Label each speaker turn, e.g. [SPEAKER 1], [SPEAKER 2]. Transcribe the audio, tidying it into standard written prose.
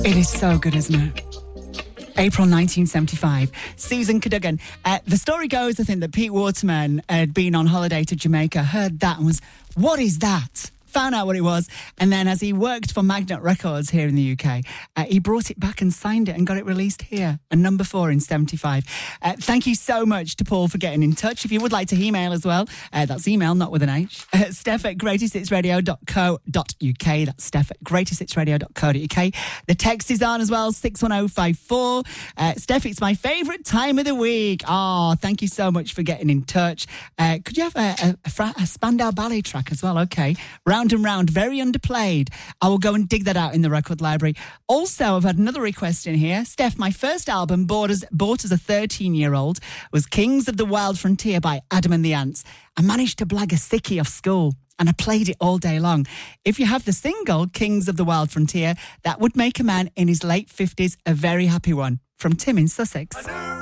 [SPEAKER 1] It is so good, isn't it? April 1975. Susan Cadogan. The story goes, I think, that Pete Waterman had been on holiday to Jamaica, heard that and was, what is that? Found out what it was, and then as he worked for Magnet Records here in the UK, he brought it back and signed it and got it released here, a number 4 in 75. Thank you so much to Paul for getting in touch. If you would like to email as well, that's email, not with an H, steph@greatesthitsradio.co.uk. That's steph@greatesthitsradio.co.uk. The text is on as well, 61054. Steph, it's my favourite time of the week. Oh, thank you so much for getting in touch. Could you have a Spandau Ballet track as well? Okay. Round and Round, very underplayed. I will go and dig that out in the record library. Also, I've had another request in here. Steph, my first album, bought as a 13-year-old, was Kings of the Wild Frontier by Adam and the Ants. I managed to blag a sickie off school, and I played it all day long. If you have the single, Kings of the Wild Frontier, that would make a man in his late 50s a very happy one. From Tim in Sussex.